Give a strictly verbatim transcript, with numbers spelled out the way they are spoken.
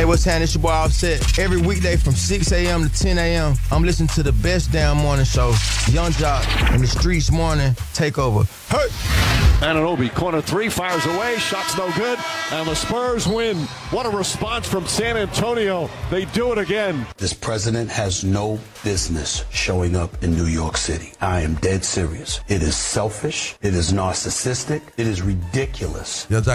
what's happening? It's your boy Offset. Every weekday from six a.m. to ten a.m., I'm listening to the best damn morning show, Young Jock and the Streets Morning Takeover. Hey! Anunoby, corner three, fires away, shot's no good, and the Spurs win. What a response from San Antonio. They do it again. This president has no business showing up in New York City. I am dead serious. It is selfish. It is narcissistic. It is ridiculous.